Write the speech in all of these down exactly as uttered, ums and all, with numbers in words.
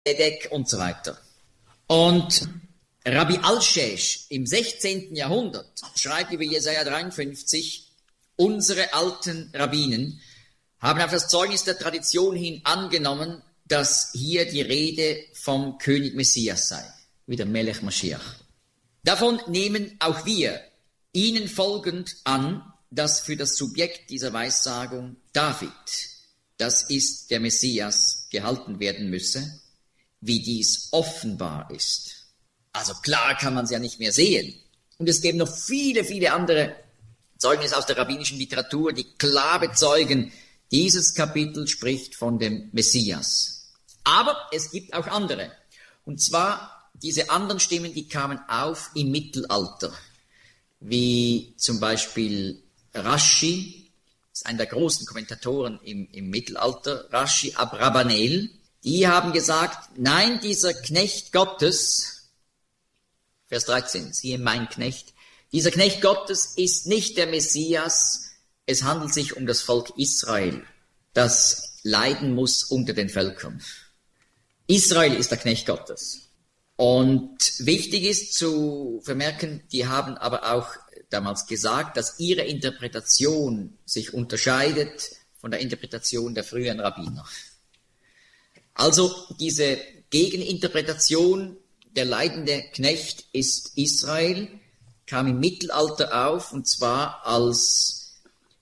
Melchizedek und so weiter. Und Rabbi Alshech im sechzehnten Jahrhundert schreibt über Jesaja dreiundfünfzig, unsere alten Rabbinen haben auf das Zeugnis der Tradition hin angenommen, dass hier die Rede vom König Messias sei, wie der Melech Mashiach. Davon nehmen auch wir ihnen folgend an, dass für das Subjekt dieser Weissagung David, das ist der Messias, gehalten werden müsse, wie dies offenbar ist. Also klar kann man es ja nicht mehr sehen. Und es geben noch viele, viele andere Zeugnisse aus der rabbinischen Literatur, die klar bezeugen, dieses Kapitel spricht von dem Messias. Aber es gibt auch andere. Und zwar diese anderen Stimmen, die kamen auf im Mittelalter. Wie zum Beispiel Rashi, das ist einer der großen Kommentatoren im, im Mittelalter, Rashi Abrabanel. Die haben gesagt, nein, dieser Knecht Gottes, Vers dreizehn, siehe mein Knecht, dieser Knecht Gottes ist nicht der Messias, es handelt sich um das Volk Israel, das leiden muss unter den Völkern. Israel ist der Knecht Gottes. Und wichtig ist zu vermerken, die haben aber auch damals gesagt, dass ihre Interpretation sich unterscheidet von der Interpretation der früheren Rabbiner. Also diese Gegeninterpretation, der leidende Knecht ist Israel, kam im Mittelalter auf, und zwar als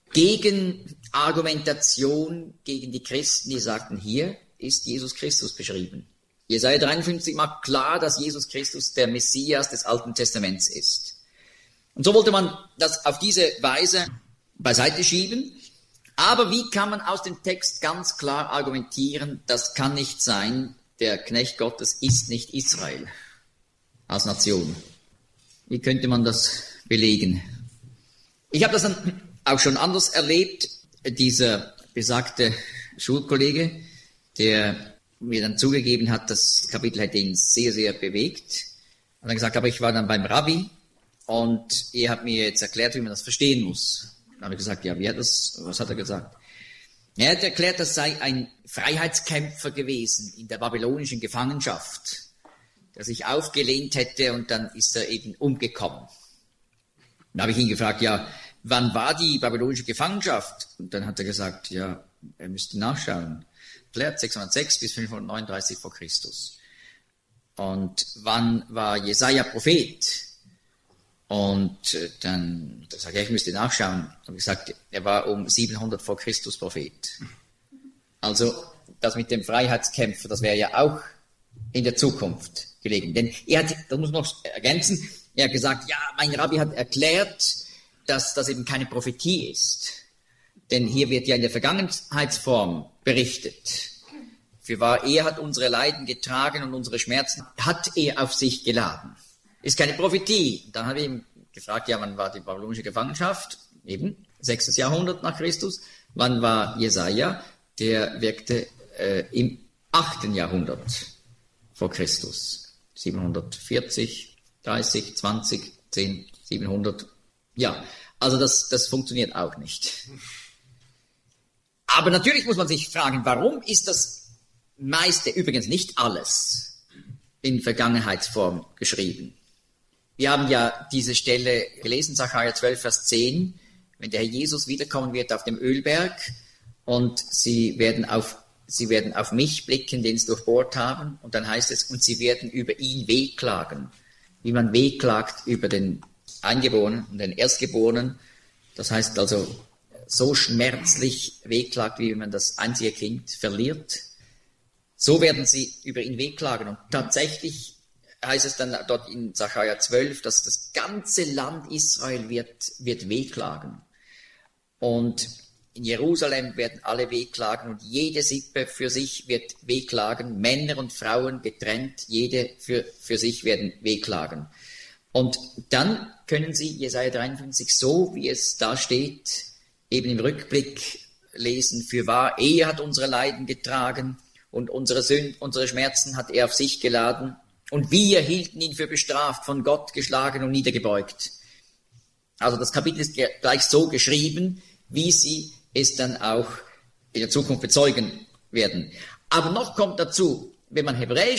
Gegenargumentation gegen die Christen, die sagten, hier ist Jesus Christus beschrieben. Jesaja dreiundfünfzig macht klar, dass Jesus Christus der Messias des Alten Testaments ist. Und so wollte man das auf diese Weise beiseite schieben. Aber wie kann man aus dem Text ganz klar argumentieren, das kann nicht sein, der Knecht Gottes ist nicht Israel als Nation? Wie könnte man das belegen? Ich habe das dann auch schon anders erlebt. Dieser besagte Schulkollege, der mir dann zugegeben hat, das Kapitel hätte ihn sehr, sehr bewegt, hat dann gesagt, aber ich war dann beim Rabbi und er hat mir jetzt erklärt, wie man das verstehen muss. Dann habe ich gesagt, ja, wie hat das, was hat er gesagt? Er hat erklärt, das sei ein Freiheitskämpfer gewesen in der babylonischen Gefangenschaft, der sich aufgelehnt hätte und dann ist er eben umgekommen. Dann habe ich ihn gefragt, ja, wann war die babylonische Gefangenschaft? Und dann hat er gesagt, ja, er müsste nachschauen. Erklärt sechshundertsechs bis fünfhundertneununddreißig vor Christus. Und wann war Jesaja Prophet? Und äh, dann, da sage ich, ich müsste nachschauen. Habe ich gesagt, er war um siebenhundert vor Christus Prophet. Also das mit dem Freiheitskämpfer, das wäre ja auch in der Zukunft gelegen. Denn er hat, das muss man noch ergänzen, er hat gesagt, ja, mein Rabbi hat erklärt, dass das eben keine Prophetie ist. Denn hier wird ja in der Vergangenheitsform berichtet. Fürwahr, er hat unsere Leiden getragen und unsere Schmerzen hat er auf sich geladen. Ist keine Prophetie. Dann habe ich ihn gefragt, ja, wann war die babylonische Gefangenschaft? Eben, sechstes Jahrhundert nach Christus. Wann war Jesaja? Der wirkte äh, im achten Jahrhundert vor Christus. siebenhundertvierzig, dreißig, zwanzig, zehn, siebenhundert. Ja, also das, das funktioniert auch nicht. Aber natürlich muss man sich fragen, warum ist das meiste, übrigens nicht alles, in Vergangenheitsform geschrieben? Wir haben ja diese Stelle gelesen, Sacharja zwölf, Vers zehn, wenn der Herr Jesus wiederkommen wird auf dem Ölberg und sie werden auf, sie werden auf mich blicken, den sie durchbohrt haben, und dann heißt es, und sie werden über ihn wehklagen, wie man wehklagt über den Eingeborenen und den Erstgeborenen. Das heißt also, so schmerzlich wehklagt, wie wenn man das einzige Kind verliert. So werden sie über ihn wehklagen. Und tatsächlich heißt es dann dort in Sacharja zwölf, dass das ganze Land Israel wird, wird wehklagen. Und in Jerusalem werden alle wehklagen und jede Sippe für sich wird wehklagen. Männer und Frauen getrennt, jede für, für sich werden wehklagen. Und dann können Sie Jesaja dreiundfünfzig so, wie es da steht, eben im Rückblick lesen, fürwahr, er hat unsere Leiden getragen und unsere Sünden, unsere Schmerzen hat er auf sich geladen und wir hielten ihn für bestraft, von Gott geschlagen und niedergebeugt. Also das Kapitel ist gleich so geschrieben, wie Sie es dann auch in der Zukunft bezeugen werden. Aber noch kommt dazu, wenn man Hebräisch